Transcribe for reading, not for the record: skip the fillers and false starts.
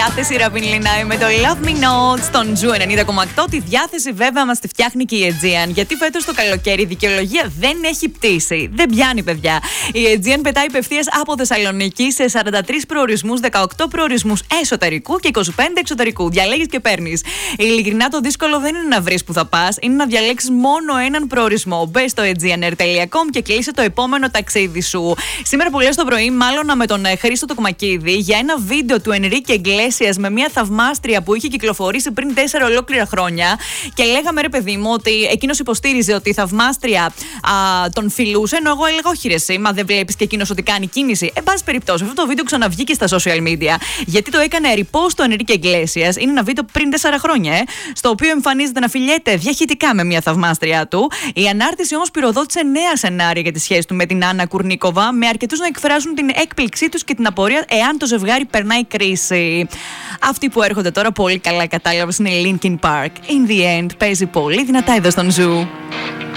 Διάθεση Ραπινλινάη με το Love Me Not στον Ζου 90,8. Τη διάθεση βέβαια μας τη φτιάχνει και η Aegean. Γιατί φέτος το καλοκαίρι η δικαιολογία δεν έχει πτήσει. Δεν πιάνει, παιδιά. Η Aegean πετάει υπευθείας από Θεσσαλονίκη σε 43 προορισμούς, 18 προορισμούς εσωτερικού και 25 εξωτερικού. Διαλέγεις και παίρνεις. Ειλικρινά το δύσκολο δεν είναι να βρεις που θα πας, είναι να διαλέξεις μόνο έναν προορισμό. Μπες στο aegeanair.com και κλείσε το επόμενο ταξίδι σου. Σήμερα πολύ το πρωί, μάλλον με τον Χρήστο Τοκμακίδη, για ένα βίντεο του Ενρίκε Εγκλέσιας με μια θαυμάστρια που είχε κυκλοφορήσει πριν 4 ολόκληρα χρόνια. Και λέγαμε, ρε παιδί μου, ότι εκείνος υποστήριζε ότι η θαυμάστρια τον φιλούσε, ενώ εγώ έλεγα, όχι ρε εσύ, μα δεν βλέπεις και εκείνος ότι κάνει κίνηση. Εν πάση περιπτώσει, αυτό το βίντεο ξαναβγήκε στα social media. Γιατί το έκανε repost το Ενρίκε Εγκλέσιας. Είναι ένα βίντεο πριν 4 χρόνια, στο οποίο εμφανίζεται να φιλιέται διαχυτικά με μια θαυμάστριά του. Η ανάρτηση όμως πυροδότησε νέα σενάρια για τη σχέση του με την Άννα Κουρνίκοβα, με αρκετούς να εκφράζουν την έκπληξή τους και την απορία εάν το ζευγάρι περνάει κρίση. Αυτοί που έρχονται τώρα πολύ καλά κατάλαβες είναι η Linkin Park. In the end, παίζει πολύ δυνατά εδώ στον Ζου.